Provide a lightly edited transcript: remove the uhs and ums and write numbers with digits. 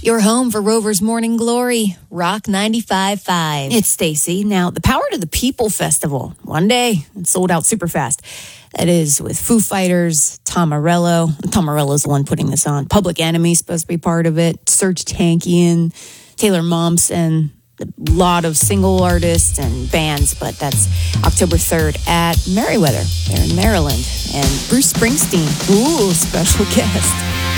Your home for Rover's Morning Glory, Rock 95.5. It's Stacy. Now, the Power to the People Festival. One day, it sold out super fast. That is with Foo Fighters, Tom Morello. Tom Morello's the one putting this on. Public Enemy's supposed to be part of it. Serge Tankian, Taylor Momsen, a lot of single artists and bands. But that's October 3rd at Merriweather. They're in Maryland. And Bruce Springsteen, special guest.